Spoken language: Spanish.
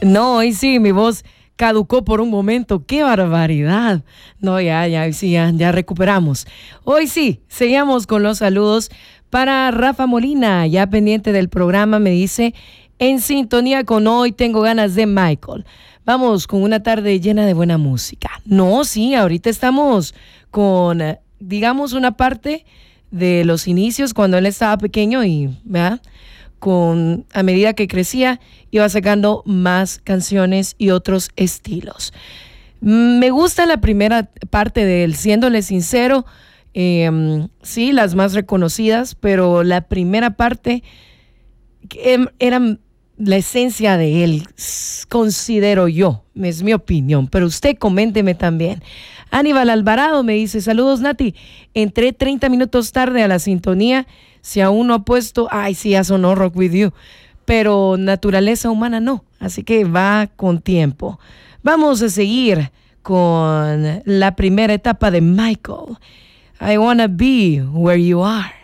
No, hoy sí, mi voz caducó por un momento. ¡Qué barbaridad! No, ya recuperamos. Hoy sí, seguimos con los saludos para Rafa Molina, ya pendiente del programa, me dice, en sintonía con Hoy Tengo Ganas de Michael. Vamos con una tarde llena de buena música. No, sí, ahorita estamos con, digamos, una parte de los inicios cuando él estaba pequeño y, ¿verdad? A medida que crecía, iba sacando más canciones y otros estilos. Me gusta la primera parte de él, siéndole sincero, sí, las más reconocidas, pero la primera parte era la esencia de él, considero yo, es mi opinión, pero usted coménteme también. Aníbal Alvarado me dice, saludos Nati, entré 30 minutos tarde a la sintonía, si aún no ha puesto, ay sí, ya sonó Rock With You, pero naturaleza humana no, así que va con tiempo. Vamos a seguir con la primera etapa de Michael, I Wanna Be Where You Are.